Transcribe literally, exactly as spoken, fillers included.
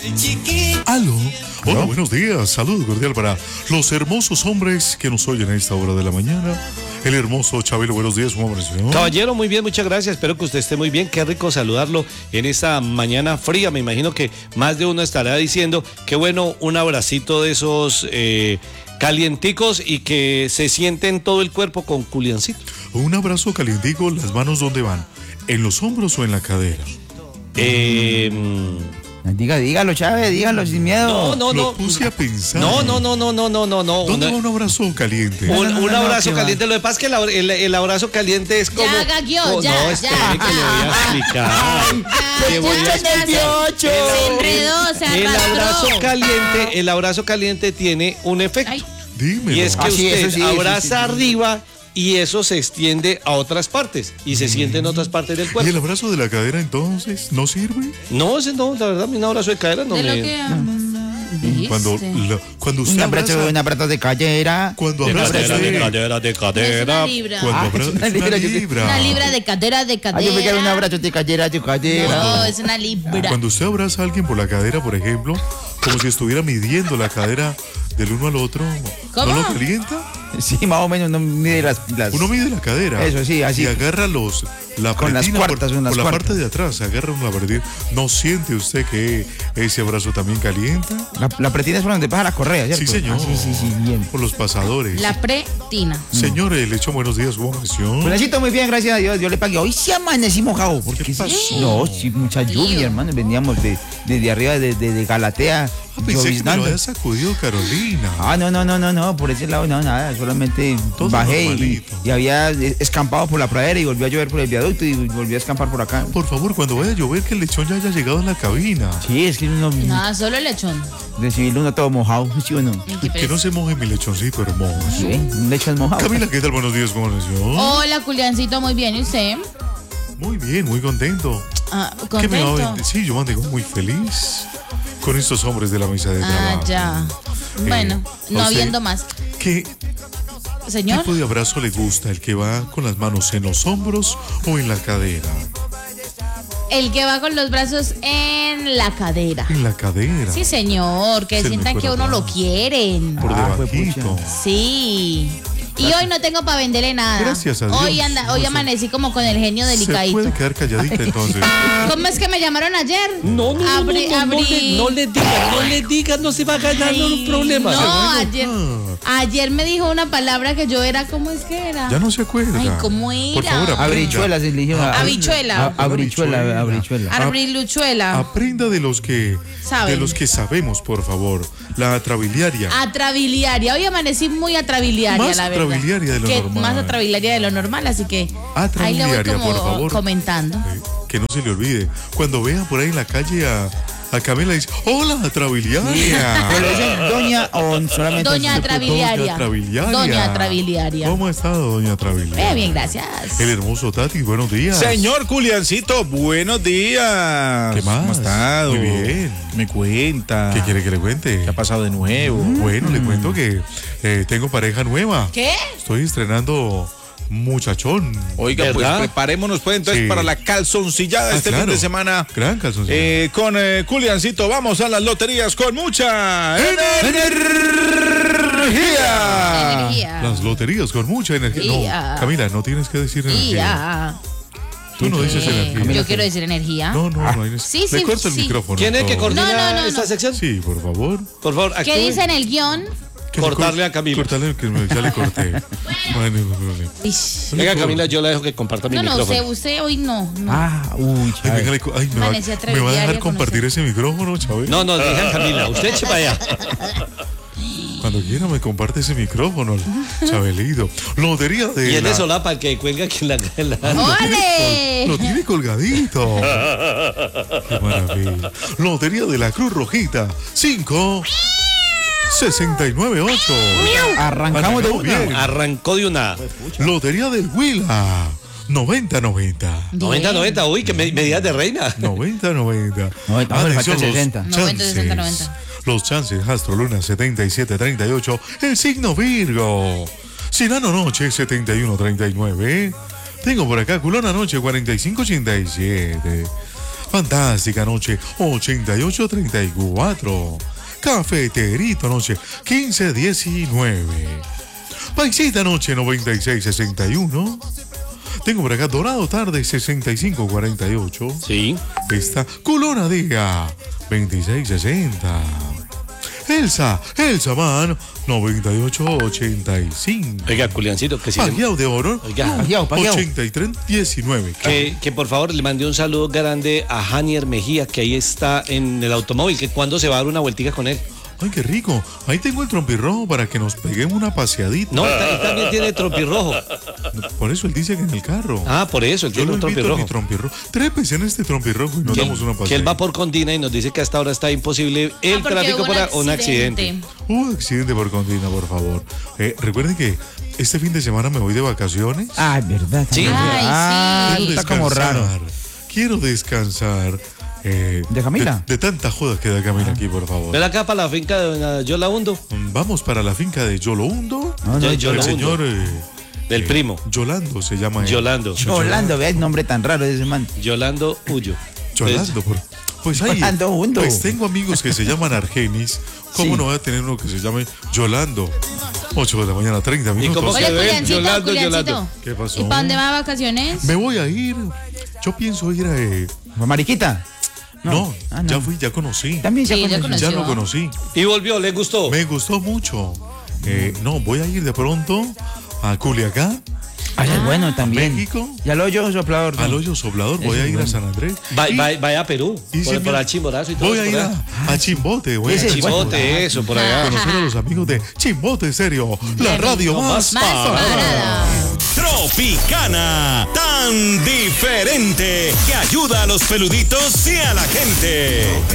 Aló. Hola, ¿no? Buenos días. Saludo cordial para los hermosos hombres que nos oyen a esta hora de la mañana. El hermoso Chabelo, buenos días, ¿cómo amaneció? Caballero, muy bien, muchas gracias. Espero que usted esté muy bien. Qué rico saludarlo en esta mañana fría. Me imagino que más de uno estará diciendo, qué bueno, un abracito de esos eh, calienticos y que se siente en todo el cuerpo con culiancito. Un abrazo calientico, ¿las manos dónde van? ¿En los hombros o en la cadera? Eh... Diga, dígalo, Chávez, dígalo sin miedo. No, no, no. Lo puse a pensar. No, no, no, no, no, no, no, no. ¿Dónde Una, va un abrazo caliente? Un, No, no, no, un no, abrazo no, caliente. Lo que pasa es que el, el, el abrazo caliente es como. Ya, Gaguio, oh, ya, no, ya, espere ya. que le voy a explicar. Ya, Le voy a ya, explicar. ya, se, se enredó, se El arrastró. abrazo caliente, el abrazo caliente tiene un efecto. Ay. Dímelo. Y es que Ah, sí, usted eso sí, abraza sí, sí, sí. arriba y eso se extiende a otras partes y se siente en otras partes del ¿Y el cuerpo. abrazo de la cadera entonces no sirve? No, ese no, la verdad, un abrazo de cadera no De lo me. que mm, dijiste. Cuando, la- cuando usted Un abrazo, abraza, un abrazo de cadera. cuando De abraza cadera, de usted, cadera, de Es una cadera. libra. cuando Ah, abraza, es una es una libra, yo- libra. Una libra de cadera, de Ah, yo me quiero un cadera. abrazo de cadera, de cadera. No, es una libra. Cuando usted abraza a alguien por la cadera, por ejemplo, como si estuviera midiendo la cadera del uno al otro, ¿Cómo? ¿no lo calienta? Sí, más o menos uno mide las... las... Uno mide la cadera. Eso sí, así. Y agarra los, la Con las pretina cuartas, por, con las por la cuartas. parte de atrás, agarra una pretina. ¿No siente usted que ese abrazo también calienta? La, la pretina es por donde pasa la correa, ¿cierto? Sí, señor. Ah, sí, sí, sí, bien. Por los pasadores. La pretina. Señores, le echo buenos días, ¿cómo amaneció? Buenecito, muy bien, gracias a Dios. Yo le pagué. Hoy sí amanecí mojado. Porque ¿Qué sí- pasó? No, sí, mucha lluvia, hermano. Veníamos de, desde arriba de, de, de Galatea. Ah, pensé que me lo lloviznando. había sacudido Carolina. Ah, no, no, no, no, no, por ese lado no, nada, solamente Todo bajé y, normalito. y había escampado por la pradera y volvió a llover por el viaducto y volvió a escampar por acá. Por favor, cuando vaya a llover, que el lechón ya haya llegado a la cabina. Sí, es que uno, Nada, solo el lechón. recibirlo uno todo mojado, ¿sí o no? Ay, qué Que pereza. no se moje mi lechoncito hermoso. Sí, un lechón mojado. Camila, ¿qué tal? Buenos días, ¿cómo amaneció? Hola, Culiancito, muy bien. ¿Y usted? Muy bien, muy contento. Ah, ¿Qué me va a ¿contento? vender? Sí, yo mantengo muy feliz con estos hombres de la mesa de Ah, trabajo. ya. Bueno, ¿a no usted viendo más. ¿Qué Señor, tipo de abrazo le gusta? ¿El que va con las manos en los hombros o en la cadera? el que va con los brazos en la cadera. En la cadera. Sí, señor, que Se me sientan fue que a la uno lo palabra. quieren. Por Ah, debajito. Sí. Y hoy no tengo para venderle nada. Gracias a Dios. Hoy anda, hoy No sé. amanecí como con el genio Se delicadito. puede quedar calladita entonces. ¿Cómo es que me llamaron ayer? No, no, no, Abrí- no, no, no, abrí- le, no le diga, no le diga, no se va a ganar Ay, un problema. No, Se va a ayer, enojar. ayer me dijo una palabra que yo era, ¿cómo es que era? Ya no se acuerda. Ay, ¿cómo Por era? favor, aprenda. Abrichuela se le dijo. Ah, Habichuela. A- Abrichuela, abrichuela. Arbriluchuela. Aprenda de los que Saben. de los que sabemos, por favor. La atrabiliaria. Atrabiliaria. Hoy amanecí muy atrabiliaria, Más la verdad. atrabiliaria de lo Que normal. Más atrabiliaria de lo normal, así que ahí le voy Atrabiliaria, como por favor. comentando. Eh, que no se le olvide. Cuando vea por ahí en la calle a, a Camila, dice: ¡Hola, atrabiliaria! ¿Pero le dicen doña o solamente? Doña Atrabiliaria. Doña Atrabiliaria. Doña Atrabiliaria. ¿Cómo ha estado, doña Atrabiliaria? Eh, bien, gracias. El hermoso Tati, buenos días. Señor Culiancito, buenos días. ¿Qué más? ¿Cómo ha estado? Muy bien. Me cuenta. ¿Qué quiere que le cuente? ¿Qué ha pasado de nuevo? Bueno, le cuento que eh, tengo pareja nueva. ¿Qué? Estoy estrenando muchachón. Oiga, pues ¿Verdad? preparémonos pues entonces Sí. para la calzoncillada Ah, este claro. fin de semana. Gran calzoncillo. Eh, con eh, Culiancito, vamos a las loterías con mucha energía. Energía. Las loterías con mucha energía. Ya. No, Camila, no tienes que decir energía. Ya. Tú no dices Eh, energía. Yo quiero decir energía. No, no, no hay necesidad. Sí, Le sí, corto el sí. micrófono. ¿Quién es que todo. coordina No, no, no, esta no. sección? Sí, por favor. Por favor, ¿Qué actúe. dice en el guión? Que le Cortarle cor- a Camila. Cortarle, que me- ya le corté. Bueno, no, no, no. Ish. Venga, Camila, yo la dejo que comparta mi No, no, usted, micrófono. usted hoy no. no. Ah, uy, Ay, Chávez. venga, le co- ay, me, va, Amanecí me va a atrabiliaria dejar con compartir usted. ese micrófono, Chávez. No, no, deja Camila, usted eche para allá. Cuando quiera me comparte ese micrófono, Chabelito. Lotería de Y es de la- solapa el que cuelga aquí en la... en la- ¡Ole! Lo tiene colgadito. Qué maravilla. Lotería de la Cruz Rojita. cinco sesenta y nueve ocho. Arrancamos de Arrancamos una. bien. Arrancó de una Lotería del Huila. noventa noventa. noventa noventa, uy, que me- medidas de reina. noventa noventa. noventa, ahora le falta Atención, el los sesenta. noventa, sesenta, chances. noventa. Los chances, Astro Luna setenta y siete treinta y ocho. El signo Virgo. Sinano Noche setenta y uno treinta y nueve. Tengo por acá Culona Noche cuarenta y cinco ochenta y siete. Fantástica Noche, ochenta y ocho treinta y cuatro. Cafeterito Noche, quince diecinueve. Paisita Noche, noventa y seis sesenta y uno. Tengo por acá Dorado Tarde, sesenta y cinco cuarenta y ocho. Sí. Está Culona Día, veintiséis sesenta. Elsa, Elsa Man, noventa y ocho ochenta y cinco. Oiga, Juliancito, que sí. Pagueado de Oro, Oiga, Pagueado, pagueado. ochenta y tres diecinueve. que, que por favor le mandé un saludo grande a Janier Mejía, que ahí está en el automóvil, que cuando se va a dar una vueltica con él. Ay, qué rico. Ahí tengo el trompirrojo para que nos peguemos una paseadita. No, él, ta- él también tiene trompirrojo. Por eso él dice que en el carro. Ah, por eso, él Yo tiene lo un invito a mi trompirrojo. trompirrojo. Trépese en este trompirrojo y nos Que, damos una paseada. que él va por Condina y nos dice que hasta ahora está imposible el Ah, porque tráfico hubo por a- un accidente. Hubo accidente por Condina, por favor. Eh, recuerden que este fin de semana me voy de vacaciones. Ah, es verdad. Sí. también. Ay, Ah, sí. está como raro. Quiero descansar. eh, ¿De Camila? De, de tanta joda que da Camila aquí, por favor. Ven acá para la finca de doña Yola Hundo, Mm, Vamos para la finca de Yolohundo. No, no, Yo- El Yolohundo. señor. eh, del eh, primo. Yolando se llama. él. Yolando. Yolando, vea el nombre tan raro de ese man. Yolando Huyo. Yolando, por. Pues ahí. Yolando Hundo. Pues tengo amigos que se llaman Argenis. ¿Cómo Sí. no voy a tener uno que se llame Yolando? ocho de la mañana, treinta minutos. cómo Oye, se ve? Juliancito, Yolando, Juliancito. Yolando. ¿Qué pasó? ¿Y para dónde va de vacaciones? Me voy a ir. Yo pienso ir a. eh, Mariquita. no, Ah, no. ya fui, ya conocí. También se Sí, ya conoció. Ya conoció. lo conocí. Y volvió, ¿le gustó? Me gustó mucho. Eh, no, voy a ir de pronto a Culiacán, Ah, es bueno también. México. Y al hoyo soplador. ¿no? al Hoyo Soplador, voy Ese a es ir a bueno. San Andrés. Va- y- va- Vaya a Perú, y por, si por me- al Chimborazo y todo Voy a eso ir por a, allá. a Chimbote, voy a Ese es bueno. Chimbote, eso, por allá. conocer a los amigos de Chimbote, serio, la radio más, Más parada. Tropicana, tan diferente que ayuda a los peluditos y a la gente.